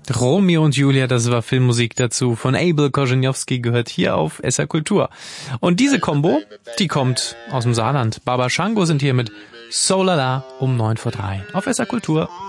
Romeo und Julia, das war Filmmusik dazu von Abel Korzeniowski, gehört hier auf SR Kultur. Und diese Combo, die kommt aus dem Saarland. Baba Shango sind hier mit So Lala um 2:45 auf SR Kultur.